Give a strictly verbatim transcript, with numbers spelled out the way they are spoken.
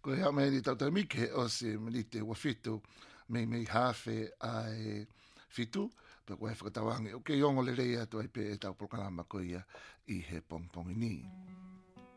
Ko hea mea ni tau tau mike o se manite ua fitu me me hawhe ai fitu. Pa koe whakatawangi o ke iongo le reia tu ai pe e tau prokalama ko ia i he pongpongi ni.